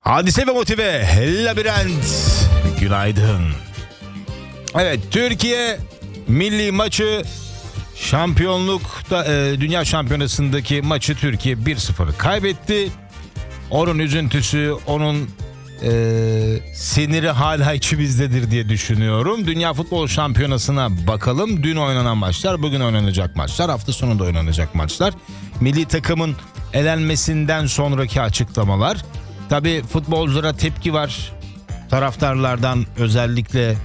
Hadise ve Motive Labirent, günaydın. Evet, Türkiye milli maçı şampiyonlukta Dünya Şampiyonası'ndaki maçı Türkiye 1-0 kaybetti. Onun üzüntüsü, onun siniri hala içimizdedir diye düşünüyorum. Dünya Futbol Şampiyonası'na bakalım. Dün oynanan maçlar, bugün oynanacak maçlar, hafta sonunda oynanacak maçlar. Milli takımın elenmesinden sonraki açıklamalar. Tabii futbolculara tepki var. Taraftarlardan özellikle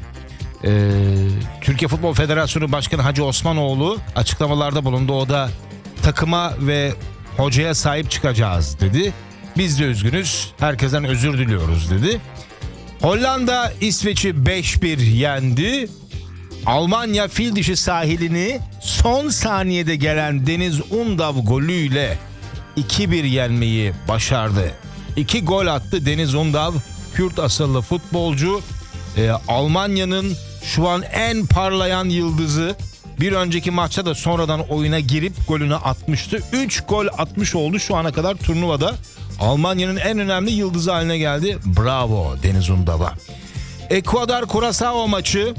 Türkiye Futbol Federasyonu Başkanı Hacı Osmanoğlu açıklamalarda bulundu. O da takıma ve hocaya sahip çıkacağız dedi. Biz de üzgünüz, herkesten özür diliyoruz dedi. Hollanda İsveç'i 5-1 yendi. Almanya fil dişi sahilini son saniyede gelen Deniz Undav golüyle 2-1 yenmeyi başardı. 2 gol attı Deniz Undav, Kürt asıllı futbolcu. Almanya'nın şu an en parlayan yıldızı. Bir önceki maçta da sonradan oyuna girip golünü atmıştı. 3 gol atmış oldu şu ana kadar turnuvada. Almanya'nın en önemli yıldızı haline geldi. Bravo Deniz Undav'a. Ekvador-Curaçao maçı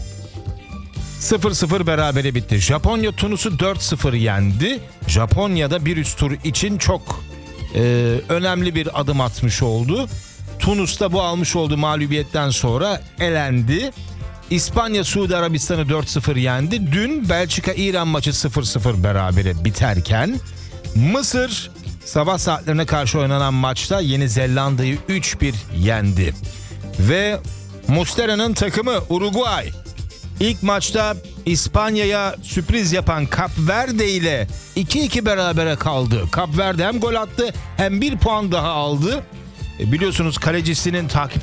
0-0 berabere bitti. Japonya Tunus'u 4-0 yendi. Japonya'da bir üst tur için çok önemli bir adım atmış oldu. Tunus'ta bu almış olduğu mağlubiyetten sonra elendi. İspanya Suudi Arabistan'ı 4-0 yendi. Dün Belçika-İran maçı 0-0 berabere biterken Mısır sabah saatlerine karşı oynanan maçta Yeni Zelanda'yı 3-1 yendi. Ve Muslera'nın takımı Uruguay ilk maçta İspanya'ya sürpriz yapan Kap Verde ile 2-2 berabere kaldı. Kap Verde hem gol attı hem bir puan daha aldı. Biliyorsunuz kalecisinin takip